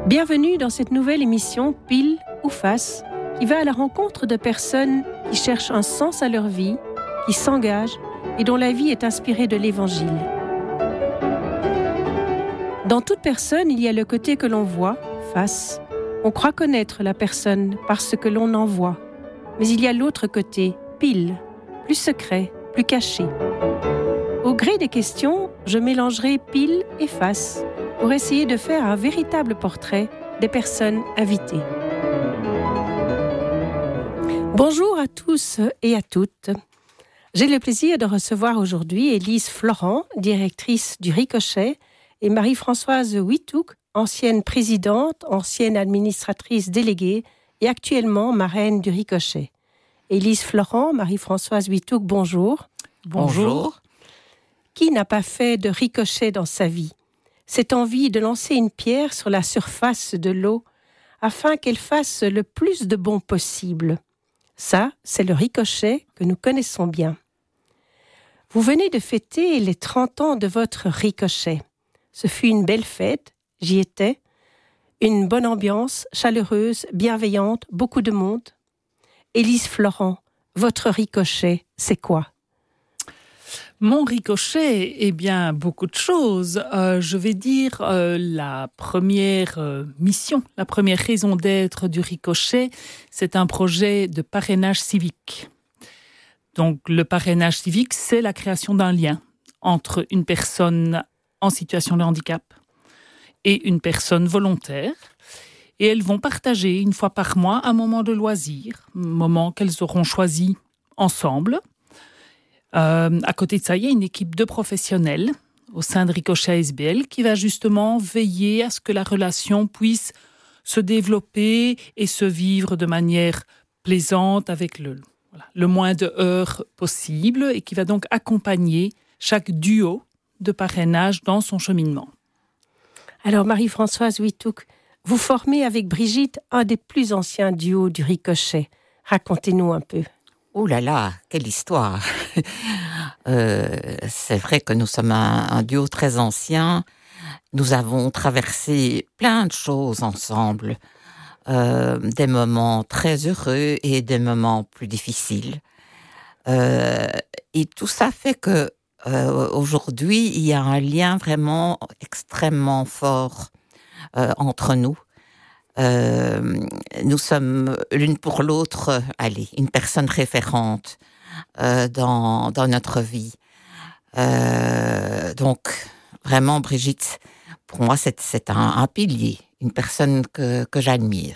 Bienvenue dans cette nouvelle émission Pile ou Face, qui va à la rencontre de personnes qui cherchent un sens à leur vie, qui s'engagent et dont la vie est inspirée de l'Évangile. Dans toute personne, il y a le côté que l'on voit, face. On croit connaître la personne parce que l'on en voit. Mais il y a l'autre côté, pile, plus secret, plus caché. Au gré des questions, je mélangerai pile et face pour essayer de faire un véritable portrait des personnes invitées. Bonjour à tous et à toutes. J'ai le plaisir de recevoir aujourd'hui Élise Florent, directrice du Ricochet, et Marie-Françoise Withouk, ancienne présidente, ancienne administratrice déléguée et actuellement marraine du Ricochet. Élise Florent, Marie-Françoise Withouk, bonjour. Bonjour. Qui n'a pas fait de ricochet dans sa vie ? Cette envie de lancer une pierre sur la surface de l'eau afin qu'elle fasse le plus de bon possible. Ça, c'est le ricochet que nous connaissons bien. Vous venez de fêter les 30 ans de votre ricochet. Ce fut une belle fête, j'y étais. Une bonne ambiance, chaleureuse, bienveillante, beaucoup de monde. Élise Florent, votre ricochet, c'est quoi ? Mon ricochet, eh bien, beaucoup de choses. Je vais dire la première mission, la première raison d'être du ricochet, c'est un projet de parrainage civique. Donc, le parrainage civique, c'est la création d'un lien entre une personne en situation de handicap et une personne volontaire. Et elles vont partager une fois par mois un moment de loisir, un moment qu'elles auront choisi ensemble. À côté de ça, il y a une équipe de professionnels au sein de Ricochet ASBL qui va justement veiller à ce que la relation puisse se développer et se vivre de manière plaisante avec le moins de heurts possible et qui va donc accompagner chaque duo de parrainage dans son cheminement. Alors Marie-Françoise Withouk, vous formez avec Brigitte un des plus anciens duos du Ricochet. Racontez-nous un peu. Oh là là, quelle histoire. C'est vrai que nous sommes un duo très ancien. Nous avons traversé plein de choses ensemble. Des moments très heureux et des moments plus difficiles. Et tout ça fait que aujourd'hui, il y a un lien vraiment extrêmement fort entre nous. Nous sommes l'une pour l'autre, une personne référente dans notre vie. Donc, vraiment, Brigitte, pour moi, c'est un pilier, une personne que j'admire.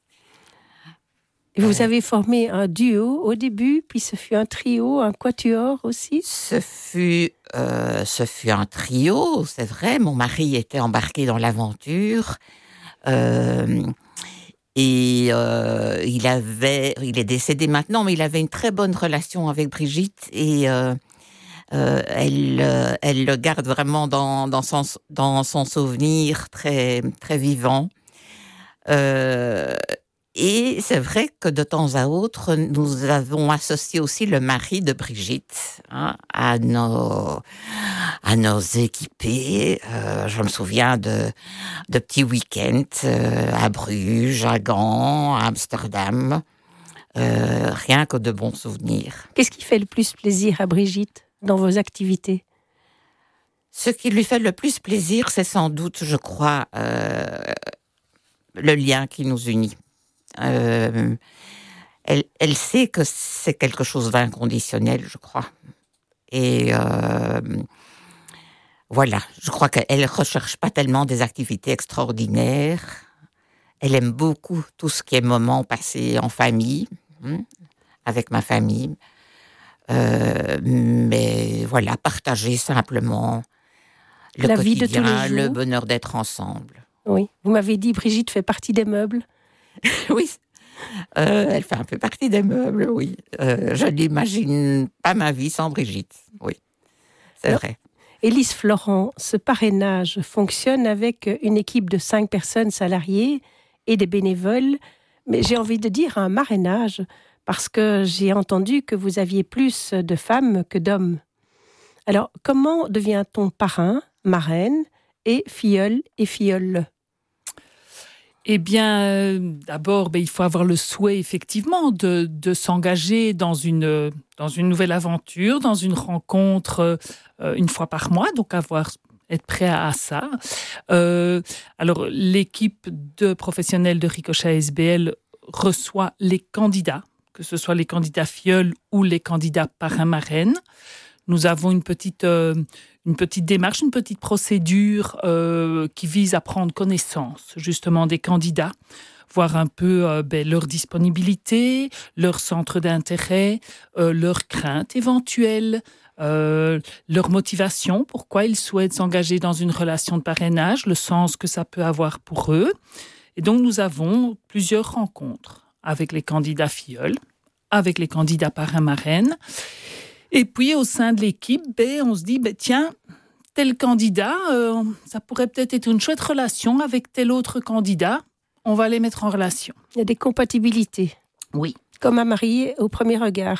Et vous avez formé un duo au début, puis ce fut un trio, un quatuor aussi ? Ce fut un trio, c'est vrai. Mon mari était embarqué dans l'aventure. Il est décédé maintenant, mais il avait une très bonne relation avec Brigitte et elle le garde vraiment dans son souvenir très, très vivant. Et c'est vrai que de temps à autre, nous avons associé aussi le mari de Brigitte à nos équipés. Je me souviens de petits week-ends à Bruges, à Gand, à Amsterdam. Rien que de bons souvenirs. Qu'est-ce qui fait le plus plaisir à Brigitte dans vos activités ? Ce qui lui fait le plus plaisir, c'est sans doute, je crois, le lien qui nous unit. Elle sait que c'est quelque chose d'inconditionnel, je crois. Et voilà, je crois qu'elle ne recherche pas tellement des activités extraordinaires. Elle aime beaucoup tout ce qui est moment passé en famille, avec ma famille. Mais voilà, partager simplement le la quotidien, vie de tous les jours. Le bonheur d'être ensemble. Oui, vous m'avez dit Brigitte fait partie des meubles. Oui, elle fait un peu partie des meubles, oui. Je n'imagine pas ma vie sans Brigitte, oui, c'est vrai. Élise Florent, ce parrainage fonctionne avec une équipe de 5 personnes salariées et des bénévoles, mais j'ai envie de dire un marrainage, parce que j'ai entendu que vous aviez plus de femmes que d'hommes. Alors, comment devient-on parrain, marraine et filleul et filleule ? Eh bien, d'abord, il faut avoir le souhait, effectivement, de s'engager dans une nouvelle aventure, dans une rencontre une fois par mois, donc être prêt à ça. Alors, l'équipe de professionnels de Ricochet ASBL reçoit les candidats, que ce soit les candidats filleuls ou les candidats parrain-marraine. Nous avons une petite démarche, une petite procédure qui vise à prendre connaissance justement des candidats, voir un peu leur disponibilité, leur centre d'intérêt, leurs craintes éventuelles, leur motivation, pourquoi ils souhaitent s'engager dans une relation de parrainage, le sens que ça peut avoir pour eux. Et donc nous avons plusieurs rencontres avec les candidats filleuls, avec les candidats parrain-marraine. Et puis, au sein de l'équipe, on se dit, tiens, tel candidat, ça pourrait peut-être être une chouette relation avec tel autre candidat. On va les mettre en relation. Il y a des compatibilités. Oui. Comme à marier au premier regard.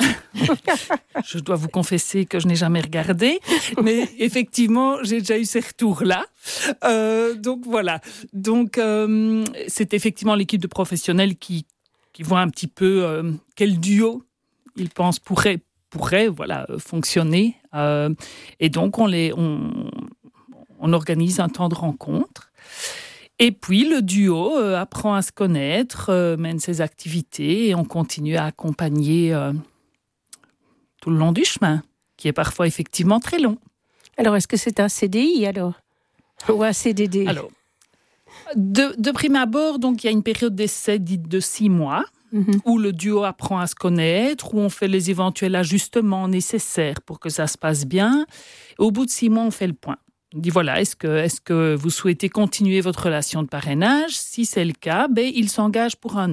Je dois vous confesser que je n'ai jamais regardé, mais effectivement, j'ai déjà eu ces retours-là. Donc, voilà. Donc, c'est effectivement l'équipe de professionnels qui voit un petit peu quel duo ils pensent pourrait fonctionner. Et donc, on organise un temps de rencontre. Et puis, le duo apprend à se connaître, mène ses activités et on continue à accompagner tout le long du chemin, qui est parfois effectivement très long. Alors, est-ce que c'est un CDI alors ou un CDD? Alors, de prime abord, donc, il y a une période d'essai dite de 6 mois. Où le duo apprend à se connaître, où on fait les éventuels ajustements nécessaires pour que ça se passe bien. Et au bout de 6 mois, on fait le point. On dit voilà, est-ce que vous souhaitez continuer votre relation de parrainage? Si c'est le cas, il s'engage pour 1 an.